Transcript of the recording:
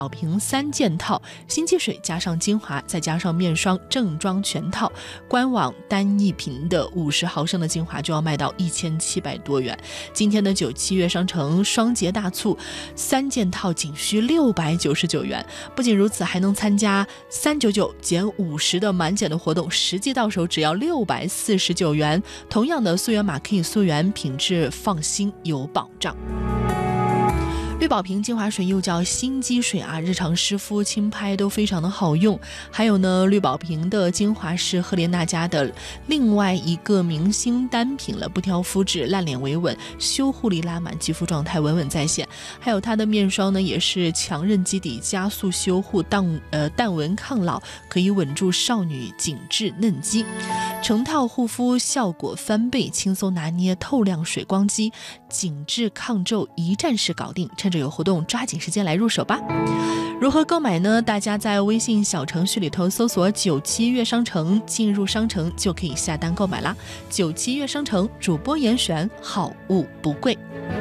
宝瓶3件套，新肌水加上精华再加上面霜正装全套，官网单一瓶的50毫升的精华就要卖到1700多元。今天的9、7月商城双节大促，3件套仅需699元。不仅如此，还能参加399减50的满减的活动，实际到手只要649元。同样的溯源码可以溯源，品质放心有保障。绿宝瓶精华水又叫新肌水啊，日常湿敷轻拍都非常的好用。还有呢，绿宝瓶的精华是赫莲娜家的另外一个明星单品了，不挑肤质，烂脸维稳，修护力拉满，肌肤状态稳稳在线。还有它的面霜呢，也是强韧基底，加速修护，淡纹抗老，可以稳住少女紧致嫩肌。成套护肤效果翻倍，轻松拿捏透亮水光肌，紧致抗皱，一站式搞定。趁着有活动，抓紧时间来入手吧。如何购买呢？大家在微信小程序里头搜索9、7月商城，进入商城就可以下单购买啦。9、7月商城，主播严选，好物不贵。